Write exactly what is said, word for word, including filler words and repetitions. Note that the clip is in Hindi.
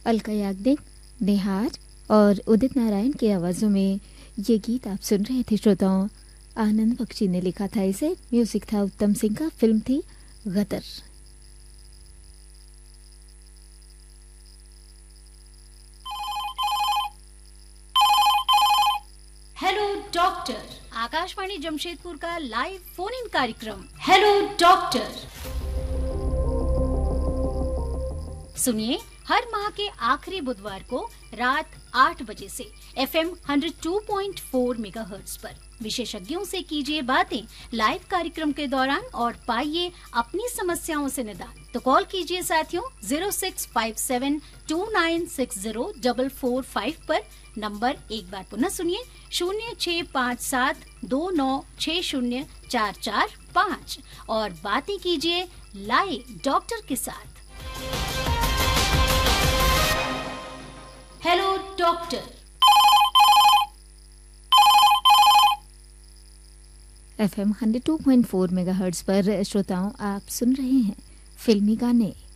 अलका याग्निक, नेहार और उदित नारायण की आवाज़ों में ये गीत आप सुन रहे थे श्रोताओं। आनंद बख्शी ने लिखा था इसे, म्यूजिक था उत्तम सिंह का, फिल्म थी गदर। हेलो डॉक्टर, आकाशवाणी जमशेदपुर का लाइव फोन इन कार्यक्रम हेलो डॉक्टर। सुनिए हर माह के आखिरी बुधवार को रात आठ बजे से एफएम एक सौ दो पॉइंट चार मेगाहर्ट्ज पर विशेषज्ञों से कीजिए बातें लाइव कार्यक्रम के दौरान और पाइए अपनी समस्याओं से निदान। तो कॉल कीजिए साथियों zero six five seven to nine six zero four four five पर। नंबर एक बार पुनः सुनिए, शून्य छः पाँच सात दो नौ छः शून्य चार चार पाँच, और बातें कीजिए लाइव डॉक्टर के साथ। Hello doctor. एफएम एक सौ दो पॉइंट चार मेगाहर्ट्ज पर श्रोताओं आप सुन रहे हैं फिल्मी गाने।